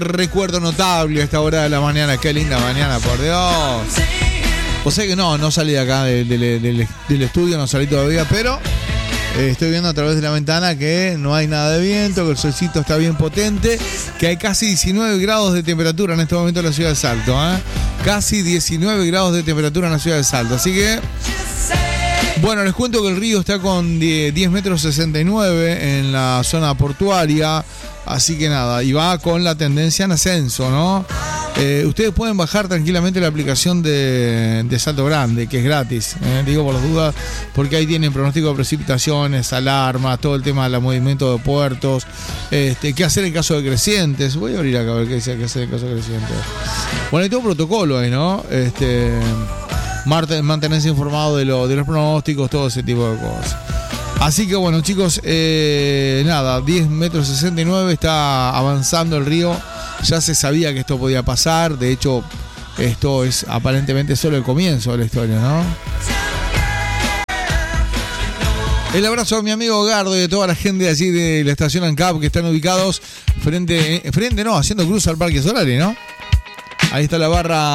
recuerdo notable a esta hora de la mañana. Qué linda mañana, por Dios. O sea que no salí de acá del estudio, no salí todavía, pero estoy viendo a través de la ventana que no hay nada de viento, que el solcito está bien potente, que hay casi 19 grados de temperatura en este momento en la ciudad de Salto, Casi 19 grados de temperatura en la ciudad de Salto. Así que, bueno, les cuento que el río está con 10 metros 69 en la zona portuaria. Así que nada, y va con la tendencia en ascenso, ¿no? Ustedes pueden bajar tranquilamente la aplicación de Salto Grande, que es gratis, digo por las dudas, porque ahí tienen pronóstico de precipitaciones, alarmas, todo el tema del movimiento de puertos, qué hacer en caso de crecientes. Voy a abrir acá a ver qué dice qué hacer en caso de crecientes. Bueno, hay todo protocolo ahí, ¿no? Mantenerse informado de los pronósticos, todo ese tipo de cosas. Así que bueno, chicos, nada, 10 metros 69, está avanzando el río. Ya se sabía que esto podía pasar. De hecho, esto es aparentemente solo el comienzo de la historia, ¿no? El abrazo a mi amigo Gardo y a toda la gente allí de la estación ANCAP que están ubicados haciendo cruz al Parque Solari, ¿no? Ahí está la barra